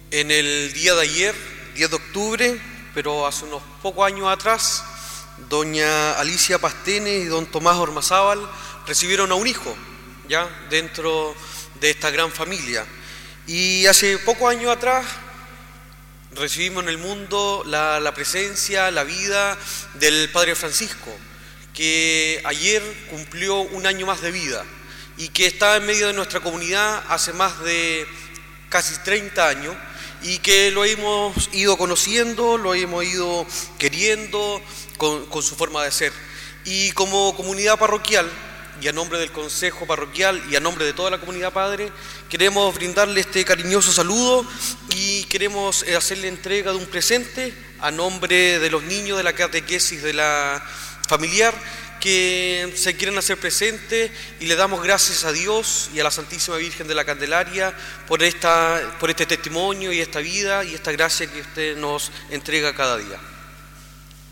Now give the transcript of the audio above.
En el día de ayer, 10 de octubre, pero hace unos pocos años atrás, doña Alicia Pastene y don Tomás Ormazábal recibieron a un hijo, ya dentro de esta gran familia. Y hace pocos años atrás recibimos en el mundo la presencia, la vida del Padre Francisco, que ayer cumplió un año más de vida y que está en medio de nuestra comunidad hace más de casi 30 años, y que lo hemos ido conociendo, lo hemos ido queriendo con su forma de ser. Y como comunidad parroquial, y a nombre del Consejo Parroquial y a nombre de toda la comunidad padre, queremos brindarle este cariñoso saludo y queremos hacerle entrega de un presente a nombre de los niños de la catequesis de la familiar que se quieren hacer presentes, y le damos gracias a Dios y a la Santísima Virgen de la Candelaria por este testimonio y esta vida y esta gracia que usted nos entrega cada día.